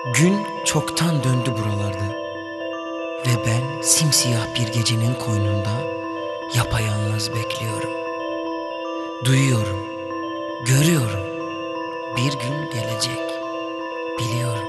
Gün çoktan döndü buralarda ve ben simsiyah bir gecenin koynunda yapayalnız bekliyorum. Duyuyorum, görüyorum, bir gün gelecek, biliyorum.